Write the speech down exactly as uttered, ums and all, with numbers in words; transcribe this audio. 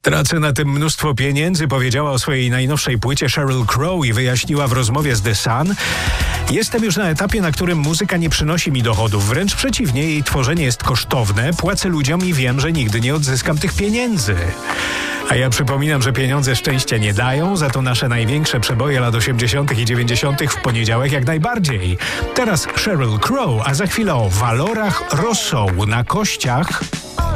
Tracę na tym mnóstwo pieniędzy, powiedziała o swojej najnowszej płycie Sheryl Crow i wyjaśniła w rozmowie z The Sun. Jestem już na etapie, na którym muzyka nie przynosi mi dochodów. Wręcz przeciwnie, jej tworzenie jest kosztowne. Płacę ludziom i wiem, że nigdy nie odzyskam tych pieniędzy. A ja przypominam, że pieniądze szczęścia nie dają, za to nasze największe przeboje lat osiemdziesiątych i dziewięćdziesiątych w poniedziałek jak najbardziej. Teraz Sheryl Crow, a za chwilę o walorach rosołu na kościach.